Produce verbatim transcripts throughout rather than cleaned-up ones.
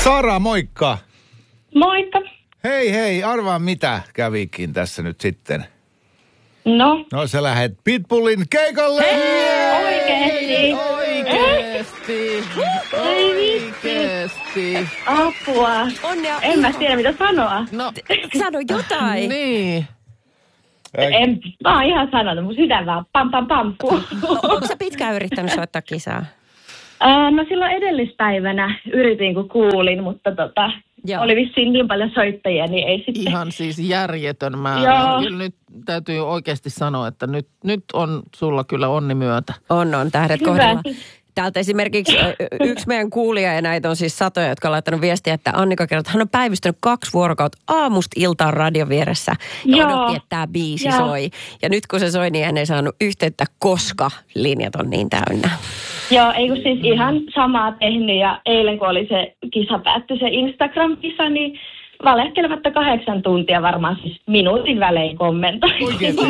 Sara, moikka. Moikka. Hei hei, arvaa mitä kävikin tässä nyt sitten. No? No sä lähet Pitbullin keikalle! Hei! Oikeesti! Oikeesti! Oikeesti! Apua! Onnea en mä tiedä mitä sanoa. No, sano jotain. niin. En, mä oon ihan sanonut, mun sydän vaan pam pam pam. Onko sä pitkään yrittänyt soittaa kisaa? Uh, no silloin edellispäivänä yritin kun kuulin, mutta tota, oli vissiin niin paljon soittajia, niin ei sitten. Ihan siis järjetön määrä. Kyllä nyt täytyy oikeasti sanoa, että nyt, nyt on sulla kyllä onni myötä. On, on tähdet kohdalla. Täältä esimerkiksi yksi meidän kuulija, ja näitä on siis satoja, jotka on laittanut viestiä, että Annika kertoo, että hän on päivystänyt kaksi vuorokautta aamusta iltaan radion vieressä. Ja Joo. odotti, että tämä biisi Joo. soi. Ja nyt kun se soi, niin hän ei saanut yhteyttä, koska linjat on niin täynnä. Joo, ei kun siis ihan samaa tehnyt, ja eilen kun oli se kisa päättyi, se Instagram-kisa, niin valehtelematta kahdeksan tuntia varmaan siis minuutin välein kommentoi. Oikeesti?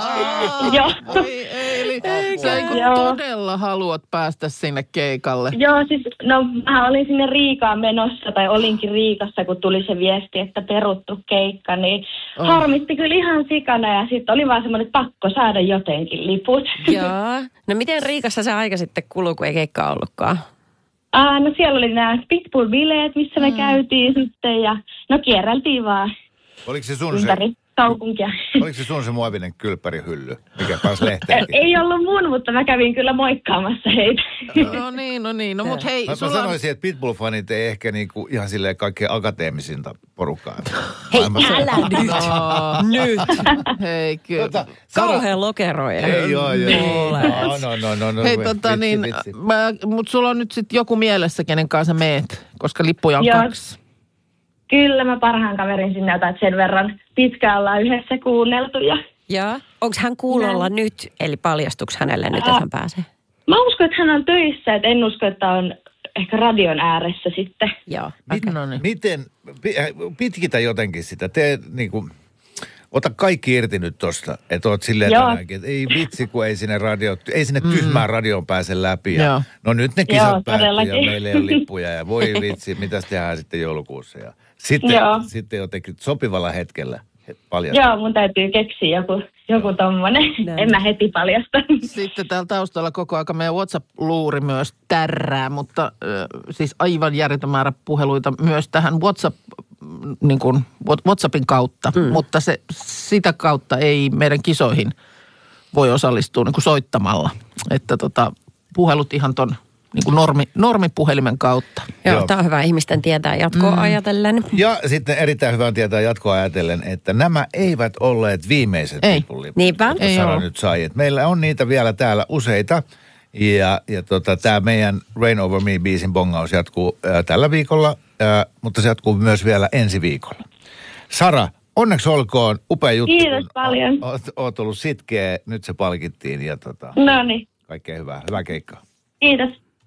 Joo. Oi Eili, sä niin todella haluat päästä sinne keikalle. Joo, siis no mä olin sinne Riikaan menossa, tai olinkin Riikassa, kun tuli se viesti, että peruttu keikka, niin oh. harmitti kyllä ihan sikana, ja sitten oli vaan semmoinen pakko saada jotenkin liput. Joo. No miten Riikassa se aika sitten kuluu, kun ei keikkaa ollutkaan? Ah, no siellä oli nämä Pitbull-bileet, missä me mm. käytiin sitten ja no kierreltiin vaan Oliko se sun ympäri se, kaupunkia. Oliko se sun se muovinen kylppärihylly, mikä pääsi lehteenkin? Ei ollut mun, mutta mä kävin kyllä moikkaamassa heitä. No niin, no niin. No mut hei. Mä, sulla... mä sanoisin, että Pitbull-fanit ei ehkä niinku ihan silleen kaikkein akateemisinta porukkaa. Hei, älä nyt! No, nyt! Hei, kyllä. Tota, Kauhean lokeroja. Ei joo, joo. No, no, no, no, no. Hei, tota vitsi, niin, vitsi. Mä, mut sulla on nyt sit joku mielessä, kenen kanssa meet, koska lippuja on Joo. kaksi. Kyllä mä parhaan kaverin sinne otan, että sen verran pitkään ollaan yhdessä kuunneltu. Ja... Joo. Onko hän kuulolla no. nyt, eli paljastuks hänelle nyt, että hän pääsee? Mä uskon, että hän on töissä, että en usko, että on ehkä radion ääressä sitten. Joo. Mit, okay. no niin. Miten, pitkitä jotenkin sitä, tee niinku... Ota kaikki irti nyt tosta, että oot silleen tänäänkin, että ei vitsi, kun ei sinne, radio, ei sinne tyhmään radioon pääse läpi. Ja, no nyt ne kisat päättyy ja meillä ei ole lippuja ja voi vitsi, mitäs tehdään sitten joulukuussa. Ja sitten, sitten jotenkin sopivalla hetkellä paljastaa. Joo, mun täytyy keksiä joku, joku tommonen. No. En mä heti paljasta. Sitten täällä taustalla koko aika meidän WhatsApp-luuri myös tärrää, mutta äh, siis aivan järjetön määrä puheluita myös tähän WhatsApp niin kuin WhatsAppin kautta, mm. mutta se, sitä kautta ei meidän kisoihin voi osallistua niin kuin soittamalla. Että tota, puhelut ihan ton niin kuin normi, normipuhelimen kautta. Joo, Joo. Tämä on hyvä ihmisten tietää jatkoa mm. ajatellen. Ja sitten erittäin hyvä on tietää jatkoa ajatellen, että nämä eivät olleet viimeiset Pitbull-liput. Niinpä. Ei Sara nyt sai. Et meillä on niitä vielä täällä useita. Ja, ja tota, tämä meidän Rain Over Me-biisin bongaus jatkuu ää, tällä viikolla, ää, mutta se jatkuu myös vielä ensi viikolla. Sara, onneksi olkoon, upea juttu. Kiitos paljon. Oot, oot ollut sitkeä, nyt se palkittiin ja tota, Noniin. Kaikkea hyvää, hyvää keikkaa. Kiitos.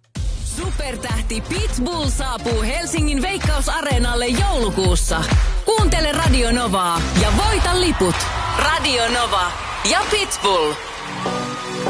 Supertähti Pitbull saapuu Helsingin Veikkaus-areenalle joulukuussa. Kuuntele Radio Novaa ja voita liput. Radio Nova ja Pitbull.